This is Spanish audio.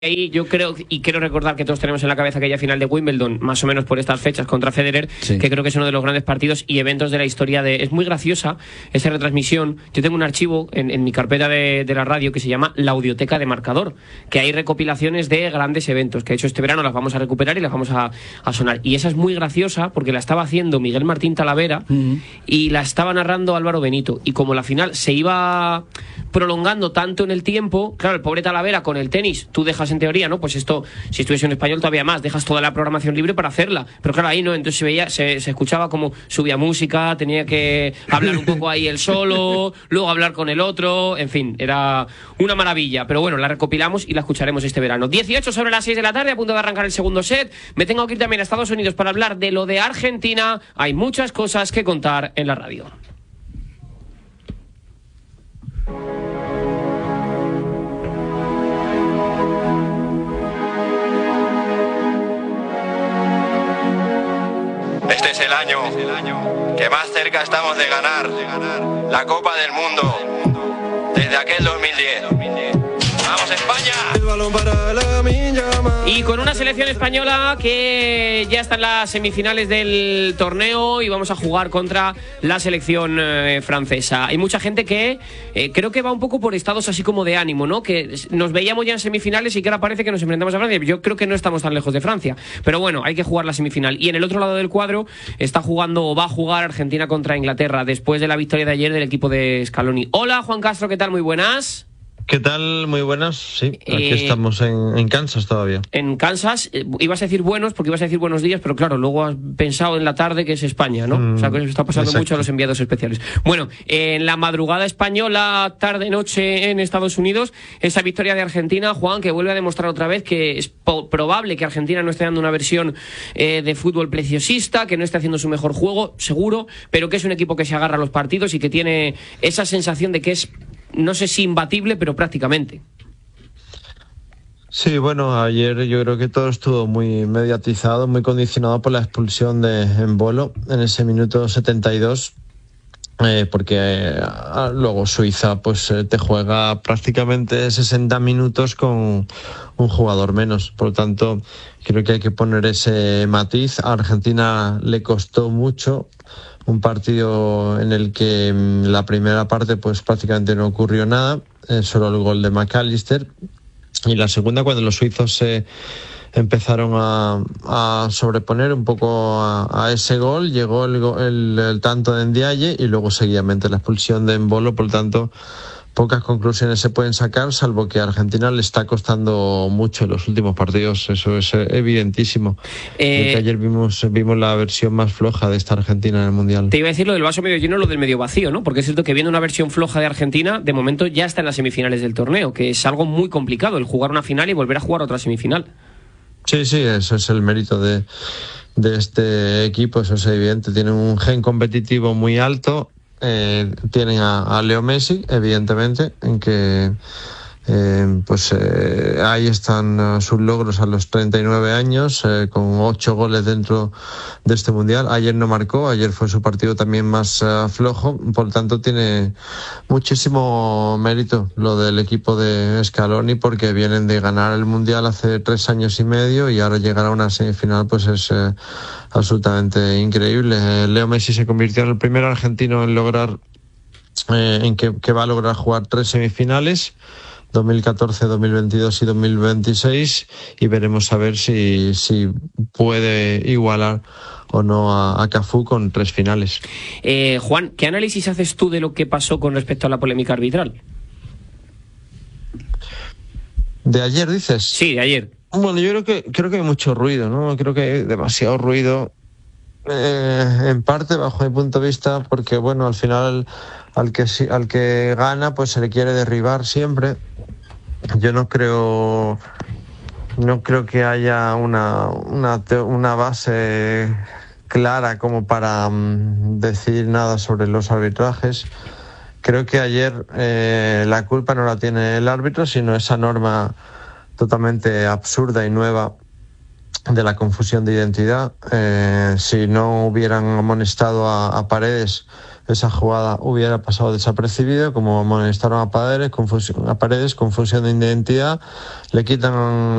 Ahí yo creo, y quiero recordar que todos tenemos en la cabeza aquella final de Wimbledon, más o menos por estas fechas, contra Federer, sí, que creo que es uno de los grandes partidos y eventos de la historia de... Es muy graciosa esa retransmisión. Yo tengo un archivo en mi carpeta de la radio que se llama La Audioteca de Marcador, que hay recopilaciones de grandes eventos, que de hecho este verano las vamos a recuperar y las vamos a sonar. Y esa es muy graciosa porque la estaba haciendo Miguel Martín Talavera y la estaba narrando Álvaro Benito. Y como la final se iba prolongando tanto en el tiempo, claro, el pobre Talavera con el tenis, tú dejas en teoría, ¿no? Pues esto, si estuviese en español todavía más, dejas toda la programación libre para hacerla, pero claro, ahí no, entonces se escuchaba como subía música, tenía que hablar un poco ahí él solo, luego hablar con el otro, en fin, era una maravilla, pero bueno, la recopilamos y la escucharemos este verano. 18 sobre las 6 de la tarde, a punto de arrancar el segundo set, me tengo que ir también a Estados Unidos para hablar de lo de Argentina, hay muchas cosas que contar en la radio. Este es el año que más cerca estamos de ganar la Copa del Mundo desde aquel 2010. ¡Vamos, España! El balón para Lamine Yamal. Y con una selección española que ya está en las semifinales del torneo y vamos a jugar contra la selección francesa. Hay mucha gente que creo que va un poco por estados así como de ánimo, ¿no? Que nos veíamos ya en semifinales y que ahora parece que nos enfrentamos a Francia. Yo creo que no estamos tan lejos de Francia. Pero bueno, hay que jugar la semifinal. Y en el otro lado del cuadro está jugando o va a jugar Argentina contra Inglaterra después de la victoria de ayer del equipo de Scaloni. Hola, Juan Castro, ¿qué tal? Muy buenas. ¿Qué tal? Muy buenas. Sí, aquí estamos en Kansas todavía. En Kansas, ibas a decir buenos porque ibas a decir buenos días, pero claro, luego has pensado en la tarde que es España, ¿no? O sea, que eso está pasando mucho a los enviados especiales. Bueno, en la madrugada española, tarde-noche en Estados Unidos, esa victoria de Argentina, Juan, que vuelve a demostrar otra vez que es probable que Argentina no esté dando una versión de fútbol preciosista, que no esté haciendo su mejor juego, seguro, pero que es un equipo que se agarra a los partidos y que tiene esa sensación de que es, no sé si imbatible, pero prácticamente. Sí, bueno, ayer yo creo que todo estuvo muy mediatizado, muy condicionado por la expulsión de Embolo en ese minuto 72, porque luego Suiza pues te juega prácticamente 60 minutos con un jugador menos. Por lo tanto, creo que hay que poner ese matiz. A Argentina le costó mucho. Un partido en el que la primera parte pues prácticamente no ocurrió nada, solo el gol de McAllister, y la segunda cuando los suizos se empezaron a sobreponer un poco a ese gol, llegó el tanto de Ndiaye y luego seguidamente la expulsión de Embolo. Por lo tanto, pocas conclusiones se pueden sacar, salvo que a Argentina le está costando mucho en los últimos partidos. Eso es evidentísimo. Que ayer vimos la versión más floja de esta Argentina en el Mundial. Te iba a decir lo del vaso medio lleno, lo del medio vacío, ¿no? Porque es cierto que viendo una versión floja de Argentina, de momento ya está en las semifinales del torneo, que es algo muy complicado, el jugar una final y volver a jugar otra semifinal. Sí, eso es el mérito de este equipo, eso es evidente. Tiene un gen competitivo muy alto. Tienen a Leo Messi, evidentemente, en que ahí están sus logros a los 39 años, con 8 goles dentro de este Mundial. Ayer no marcó, ayer fue su partido también más flojo, por lo tanto tiene muchísimo mérito lo del equipo de Scaloni, porque vienen de ganar el Mundial hace 3 años y medio y ahora llegar a una semifinal pues es absolutamente increíble. Leo Messi se convirtió en el primer argentino en lograr que va a lograr jugar 3 semifinales, 2014, 2022 y 2026, y veremos a ver si puede igualar o no a Cafú con 3 finales. Juan, ¿qué análisis haces tú de lo que pasó con respecto a la polémica arbitral? ¿De ayer dices? Sí, de ayer. Bueno, yo creo que hay mucho ruido, ¿no? Creo que hay demasiado ruido, en parte bajo mi punto de vista, porque bueno, al final al que gana pues se le quiere derribar siempre. Yo no creo que haya una base clara como para decir nada sobre los arbitrajes. Creo que ayer la culpa no la tiene el árbitro, sino esa norma totalmente absurda y nueva de la confusión de identidad. Si no hubieran amonestado a Paredes, esa jugada hubiera pasado desapercibido. Como amonestaron a Paredes, confusión de identidad, le quitan